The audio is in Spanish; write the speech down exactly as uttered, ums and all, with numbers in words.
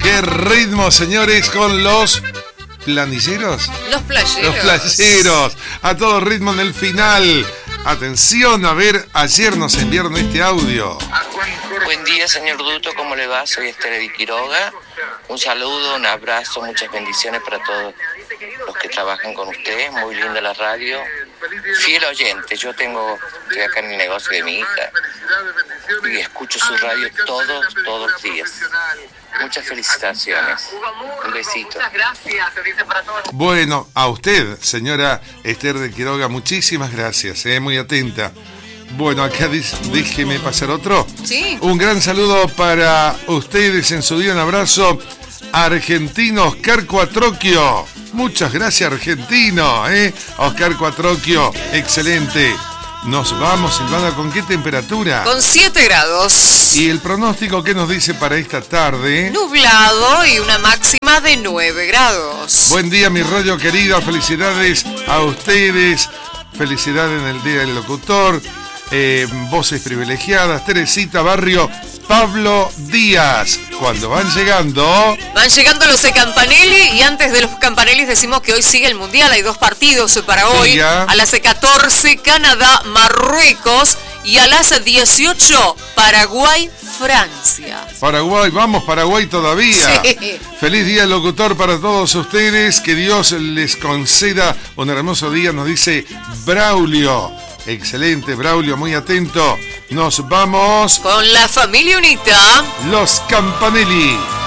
Qué ritmo, señores, con los planilleros. Los playeros. Los playeros. A todo ritmo en el final. Atención, a ver, ayer nos enviaron este audio. Buen día, señor Duto, ¿cómo le va? Soy Esther de Quiroga. Un saludo, un abrazo, muchas bendiciones para todos los que trabajan con usted. Muy linda la radio. Fiel oyente, yo tengo, estoy acá en el negocio de mi hija y escucho su radio todos, todos los días. Muchas felicitaciones. Un besito. Bueno, a usted, señora Esther de Quiroga, muchísimas gracias, eh, muy atenta. Bueno, acá dice, déjeme pasar otro. Sí. Un gran saludo para ustedes en su día, un abrazo. Argentino Oscar Cuatrocchio. Muchas gracias, argentino, ¿eh? Oscar Cuatrocchio, excelente. Nos vamos, Silvana, ¿con qué temperatura? Con siete grados. ¿Y el pronóstico qué nos dice para esta tarde? Nublado y una máxima de nueve grados. Buen día, mi radio querido. Felicidades a ustedes. Felicidades en el Día del Locutor. Eh, voces privilegiadas. Teresita Barrio. Pablo Díaz. Cuando van llegando... Van llegando los de Campanelli y antes de los Campanelli decimos que hoy sigue el Mundial. Hay dos partidos para hoy. Diga. A las catorce, Canadá, Marruecos. Y a las dieciocho, Paraguay, Francia. Paraguay, vamos, Paraguay todavía. Sí. Feliz Día del Locutor para todos ustedes. Que Dios les conceda un hermoso día, nos dice Braulio. Excelente, Braulio, muy atento. Nos vamos Con la familia Unita. los Campanelli.